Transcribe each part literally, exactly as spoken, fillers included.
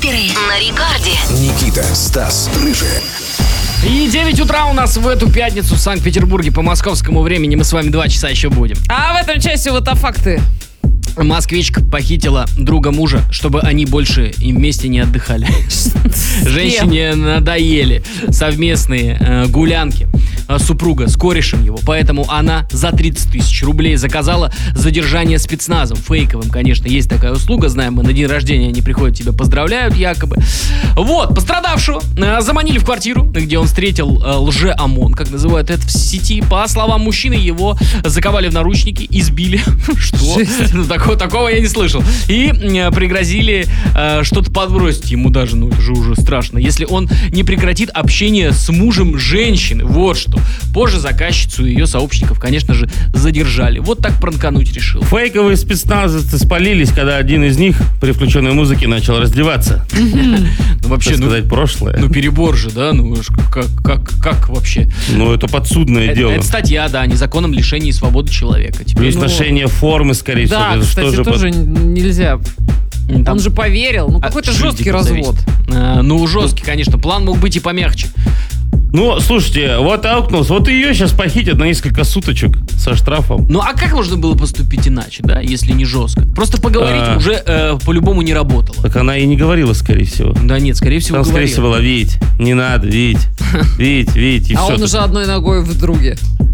Вейкаперы на рекорде. Никита, Стас, Рыжий. И девять утра у нас в эту пятницу в Санкт-Петербурге по московскому времени. Мы с вами два часа еще будем. А в этом часе вот а факты. Москвичка похитила друга мужа, чтобы они больше им вместе не отдыхали. Женщине надоели совместные э, гулянки э, супруга с корешем его, поэтому она за тридцать тысяч рублей заказала задержание спецназом. Фейковым, конечно, есть такая услуга, знаем мы, на день рождения они приходят, тебя поздравляют якобы. Вот, пострадавшего э, заманили в квартиру, где он встретил э, лже-ОМОН, как называют это в сети. По словам мужчины, его заковали в наручники, избили. Что? Такого, такого я не слышал. И э, пригрозили э, что-то подбросить ему даже, ну это же уже страшно, если он не прекратит общение с мужем женщины. Вот что. Позже заказчицу и ее сообщников, конечно же, задержали. Вот так пранкануть решил. Фейковые спецназовцы спалились, когда один из них при включенной музыке начал раздеваться. Ну вообще, Так ну, сказать, прошлое. ну перебор же, да? Ну уж как, как, как вообще? Ну, это подсудное Это, дело. это статья, да, о незаконном лишении свободы человека. Теперь, Плюс ну, ношение формы, скорее всего. Да, это кстати, тоже под- тоже нельзя. там- Он же поверил. Ну, А, какой-то шильдик жесткий повторить. развод. А, ну, жесткий, конечно. План мог быть и помягче. Ну, слушайте, вот аукнулся. Вот ее сейчас похитят на несколько суточек со штрафом. Ну, а как можно было поступить иначе, да, если не жестко? Просто поговорить А. уже э, по-любому не работало. Так она и не говорила, скорее всего. Да нет, скорее всего, Там, скорее говорила. всего, было: Вить, не надо, Вить, Вить, Вить, и А все. он уже одной ногой в друге.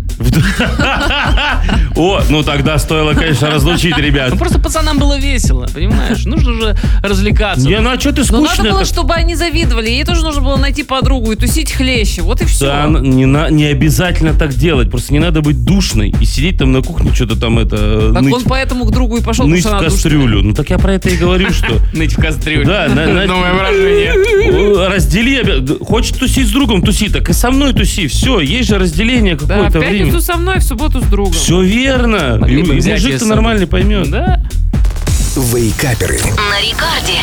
О, ну тогда стоило, конечно, разлучить ребят. Ну, просто пацанам было весело, понимаешь? Нужно же развлекаться. Не, ну а что ты Но надо скучно? было, чтобы они завидовали. Ей тоже нужно было найти подругу и тусить хлеще. Вот и все. Да, не, на- не обязательно так делать. Просто не надо быть душной и сидеть там на кухне, что-то там это... Так ныть, он поэтому к другу и пошел, ныть потому в что она душная. кастрюлю. Ну так я про это и говорю, что... Ныть в кастрюле. Да, на- на- Новое выражение. Раздели. обе- Хочешь тусить с другом, туси. Так и со мной туси. Все, есть же разделение Да, в какое-то время. пятницу со мной, в субботу с другом. Все верно. Могли бы И взять ее с мужик-то собой. нормально поймет. Да. Вейкаперы. На рекорде.